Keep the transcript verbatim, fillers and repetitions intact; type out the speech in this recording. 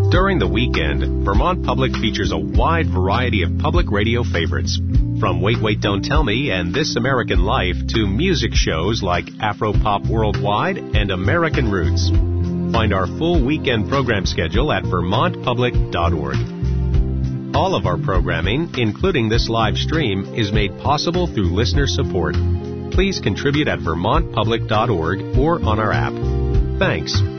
During the weekend, Vermont Public features a wide variety of public radio favorites. From Wait, Wait, Don't Tell Me and This American Life to music shows like Afropop Worldwide and American Roots. Find our full weekend program schedule at vermont public dot org. All of our programming, including this live stream, is made possible through listener support. Please contribute at vermont public dot org or on our app. Thanks.